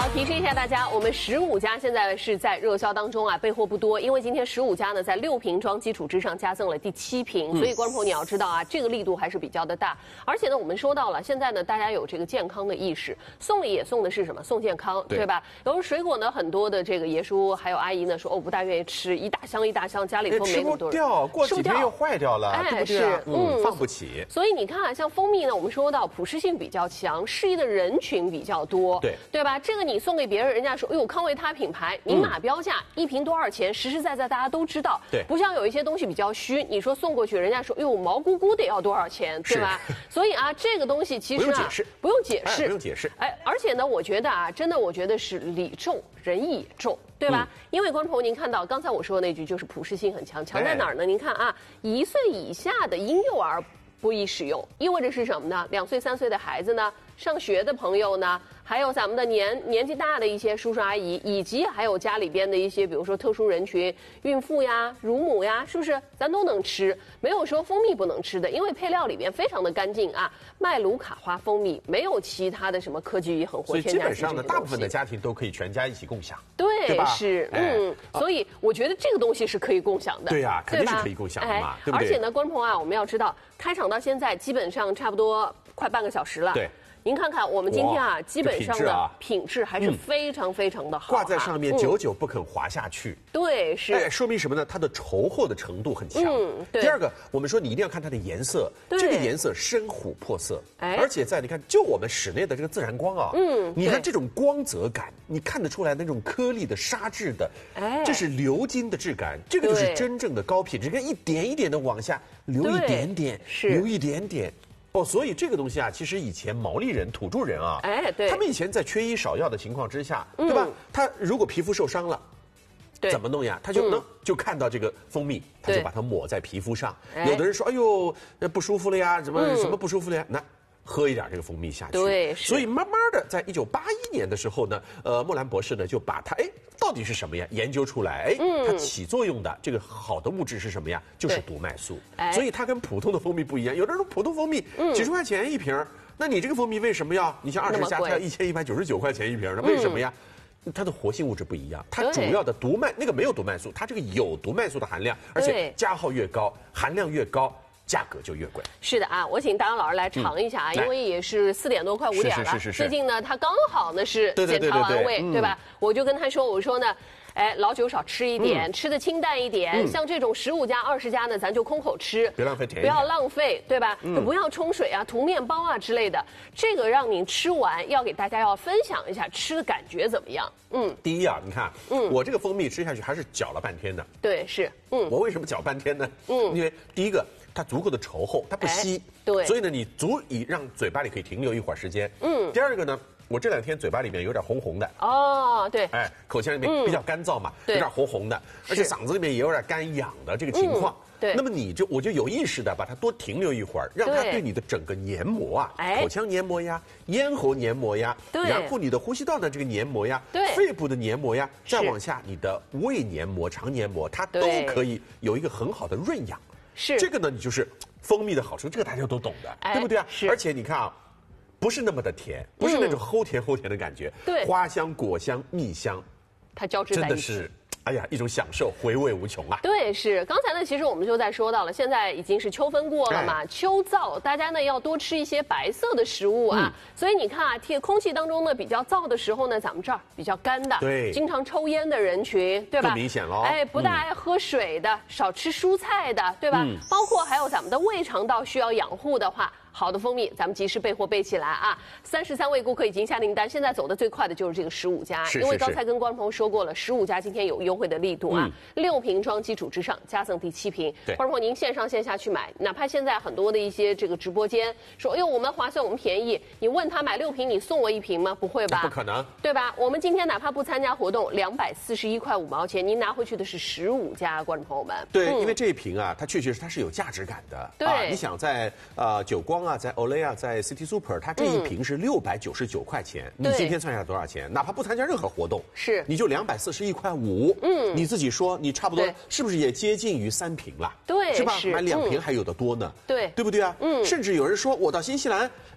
好，提示一下大家，我们15加现在是在热销当中啊，备货不多，因为今天15加呢在6瓶装基础之上加赠了第7瓶，所以观众朋友你要知道啊，这个力度还是比较的大。而且呢，我们说到了，现在呢大家有这个健康的意识，送礼也送的是什么？送健康，对吧？有的水果呢，很多的这个爷叔还有阿姨呢说，不大愿意吃，一大箱一大箱，家里头没那么多人， 吃不掉，过几天又坏掉了，对不对啊？放不起。 所以你看啊，像蜂蜜呢，我们说到普适性比较强，适宜的人群比较多，对吧？这个你送给别人，人家说，哎呦，康维他品牌明码标价，1瓶多少钱？实实在在大家都知道， 对， 不像有一些东西比较虚，你说送过去，人家说，哎呦，毛估估得要多少钱，对吧？所以啊，这个东西其实啊，不用解释，而且呢，我觉得啊，真的，我觉得是礼重人意也重。对吧？因为观众朋友，您看到刚才我说的那句，就是普适性很强，强在哪儿呢？您看啊，1岁以下的婴幼儿不宜使用，意味着是什么呢？2岁、3岁的孩子呢，上学的朋友呢，还有咱们的年纪大的一些叔叔阿姨，以及还有家里边的一些，比如说特殊人群，孕妇呀、乳母呀，是不是？咱都能吃，没有说蜂蜜不能吃的，因为配料里边非常的干净啊，麦卢卡花蜂蜜，没有其他的什么科技与狠活添加剂。 所以基本上呢，大部分的家庭都可以全家一起共享， 对吧？ 是，所以我觉得这个东西是可以共享的。 对呀，肯定是可以共享的嘛，对不对？ 而且呢，观众朋友啊，我们要知道，开场到现在基本上差不多快半个小时了。 对。 您看看，我们今天啊，基本上的品质还是非常非常的好， 挂在上面久久不肯滑下去。 对，是。 说明什么呢？它的稠厚的程度很强。第二个，我们说你一定要看它的颜色，这个颜色深琥珀色，而且在你看，就我们室内的这个自然光啊，你看这种光泽感，你看得出来那种颗粒的纱质的，这是鎏金的质感，这个就是真正的高品质。看一点一点的往下流一点点，流一点点。所以这个东西啊，其实以前毛利人、土著人啊， 对， 他们以前在缺医少药的情况之下，对吧？他如果皮肤受伤了，怎么弄呀？他就看到这个蜂蜜，他就把它抹在皮肤上。有的人说：“哎呦，不舒服了呀，什么不舒服了呀？”那喝一点这个蜂蜜下去。 对， 所以慢慢的，在1981年的时候呢，莫兰博士呢就把它到底是什么呀？研究出来，它起作用的这个好的物质是什么呀？就是毒麦素。所以它跟普通的蜂蜜不一样。有的人说普通蜂蜜几十块钱一瓶，那你这个蜂蜜为什么要？你像20加，它要1199块钱一瓶呢？为什么呀？它的活性物质不一样，它主要的毒麦那个没有毒麦素，它这个有毒麦素的含量，而且加号越高，含量越高。价格就越贵。是的啊， 我请大杨老师来尝一下啊，因为也是4点多快5点了。 是。 最近呢，他刚好呢是检查完胃，对吧？我就跟他说，我说呢，老酒少吃一点，吃的清淡一点。像这种15加、20加呢，咱就空口吃， 别浪费甜， 不要浪费，对吧？就不要冲水啊、涂面包啊之类的。这个让您吃完，要给大家要分享一下吃的感觉怎么样？ 第一啊，你看，我这个蜂蜜吃下去还是搅了半天的。 对，是， 我为什么搅半天呢？因为第一个。它足够的稠厚，它不稀， 对， 所以呢，你足以让嘴巴里可以停留一会儿时间。第二个呢，我这2天嘴巴里面有点红红的。 对， 口腔里面比较干燥嘛，有点红红的，而且嗓子里面也有点干痒的这个情况。 对， 那么我就有意识的把它多停留一会儿，让它对你的整个黏膜啊，口腔黏膜呀、咽喉黏膜呀，然后你的呼吸道的这个黏膜呀，肺部的黏膜呀，再往下你的胃黏膜、肠黏膜，它都可以有一个很好的润养。 是这个呢，你就是蜂蜜的好处，这个大家都懂的，对不对啊？ 是， 而且你看啊，不是那么的甜，不是那种齁甜的感觉， 对， 花香、果香、蜜香， 它交织在一起， 真的是。一种享受，回味无穷啊！ 对，是刚才呢，其实我们就在说到了，现在已经是秋分过了嘛，秋燥，大家呢要多吃一些白色的食物啊。所以你看啊，空气当中呢比较燥的时候呢，咱们这儿比较干的， 对， 经常抽烟的人群，对吧？ 更明显了。 不大爱喝水的，少吃蔬菜的，对吧？包括还有咱们的胃肠道需要养护的话。好的蜂蜜，咱们及时备货备起来啊！33位顾客已经下订单，现在走的最快的就是这个15加，因为刚才跟观众朋友说过了，15加今天有优惠的力度啊，6瓶装基础之上加赠第7瓶。观众朋友您线上线下去买，哪怕现在很多的一些这个直播间说，哎呦我们划算我们便宜，你问他买6瓶你送我1瓶吗？不会吧？ 不可能， 对吧？我们今天哪怕不参加活动，241块5毛钱，您拿回去的是15加，观众朋友们。 对，因为这一瓶啊，它确实它是有价值感的。 对， 你想在久光啊，在 Olay 啊，在 City Super， 它这一瓶是699块钱，你今天算下多少钱？哪怕不参加任何活动，你就241块5。你自己说，你差不多是不是也接近于3瓶了？ 对， 是吧？买2瓶还有的多呢。 对， 对不对啊？甚至有人说我到新西兰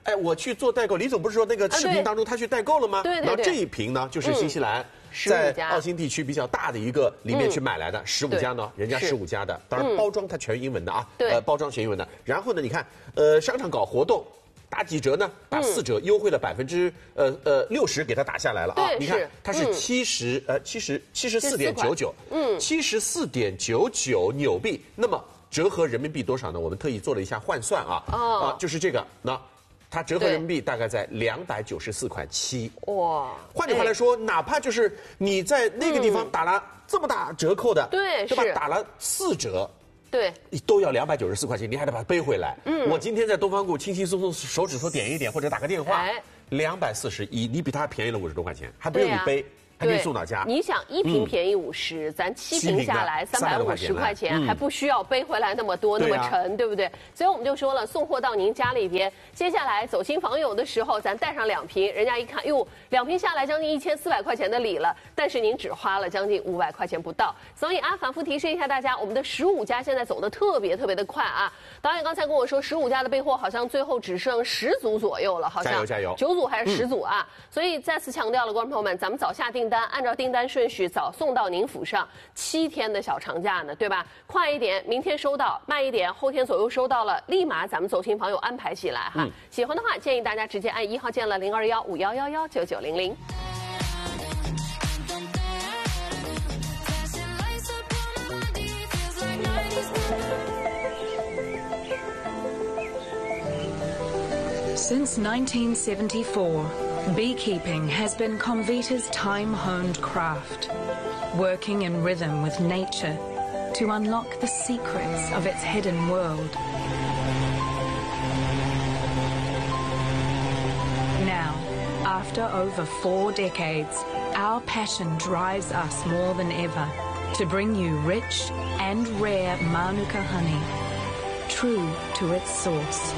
哎，我去做代购，李总不是说那个视频当中他去代购了吗？ 对。 然后这一瓶呢，就是新西兰在澳新地区比较大的一个里面去买来的15家呢，人家15家的，当然包装它全英文的啊，包装全英文的。然后呢，你看，商场搞活动。打几折呢？打4折，优惠了60%给它打下来了啊！你看它是74.99，74.99纽币。那么折合人民币多少呢？我们特意做了一下换算啊，就是这个，那它折合人民币大概在294.7块。哇！换句话来说，哪怕就是你在那个地方打了这么大折扣的，对吧？打了4折。 对， 都要294块钱，你还得把它背回来。我今天在东方顾轻轻松松手指头点一点或者打个电话，241，你比它便宜了50多块钱，还不用你背。还可以送到家。 你想1瓶便宜50，咱7瓶下来350块钱，还不需要背回来那么多那么沉，对不对？所以我们就说了，送货到您家里边。接下来走亲访友的时候，咱带上2瓶，人家一看，哟，2瓶下来将近1400块钱的礼了，但是您只花了将近500块钱不到。所以反复提示一下大家，我们的15家现在走的特别的快啊！导演刚才跟我说，15家的备货好像最后只剩10组左右了，好像加油 9组还是10组啊！所以再次强调了，观众朋友们，咱们早下订单，按照订单顺序早送到您府上，7天的小长假呢，对吧？快一点，明天收到；慢一点，后天左右收到了，立马咱们走亲访友安排起来哈。喜欢的话，建议大家直接按1号键了0215119900。 Since 1974, beekeeping has been Comvita's time-honed craft, working in rhythm with nature to unlock the secrets of its hidden world. Now, after over 4 decades, our passion drives us more than ever to bring you rich and rare Manuka honey, true to its source.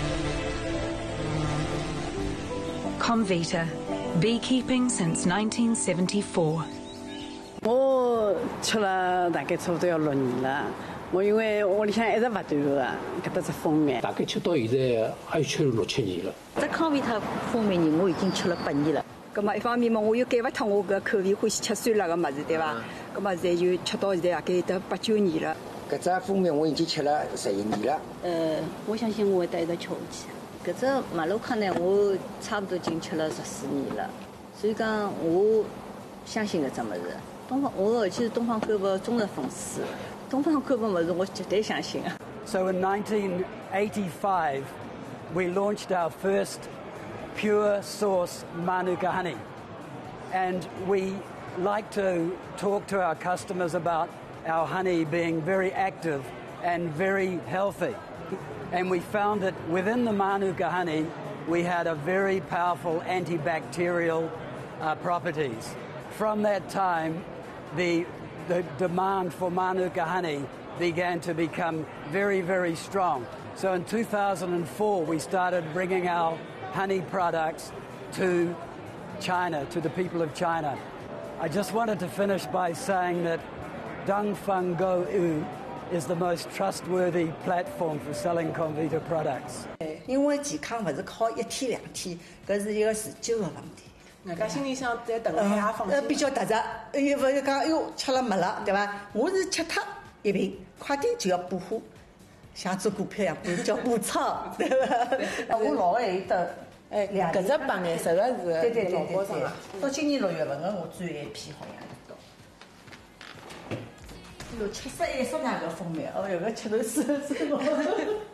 Comvita, beekeeping since 1974. 我吃了大概差不多要6年了。我因为屋里向一直不断个，搿搭只蜂蜜。 大概吃到现在也吃了6、7年了。 这康维他蜂蜜呢，我已经吃了8年了。葛么一方面嘛，我又改勿脱我搿口味，欢喜吃酸辣个物事，对伐？葛么现在就吃到现在大概得8、9年了。 搿只蜂蜜我已经吃了11年了。 我相信我会得一直吃下去。 搿只马洛卡呢，我差不多已经吃了14年了，所以讲我相信搿只物事。我而且是东方购物忠实粉丝，东方购物物事我绝对相信啊。 So in 1985, we launched our first pure source Manuka honey, and we like to talk to our customers about our honey being very active and very healthy. And we found that within the Manuka honey, we had a very powerful antibacterial properties. From that time, the demand for Manuka honey began to become very, very strong. So in 2004, we started bringing our honey products to China, to the people of China. I just wanted to finish by saying that Dongfeng Gou is the most trustworthy platform for selling Comvita products. 因为健康不是靠1天2天，搿是一个持久的问题。 人家心里想再等下也放心。 比较踏实，又勿是讲哟吃了没了，对伐？我是吃脱1瓶，快点就要补货，像做股票一样，叫补仓，对伐？我老爱有得搿只白颜色的是对老包装啊。 到今年6月份的我最爱一批好像。有71、12个蜂蜜，哦哟，搿吃头是我。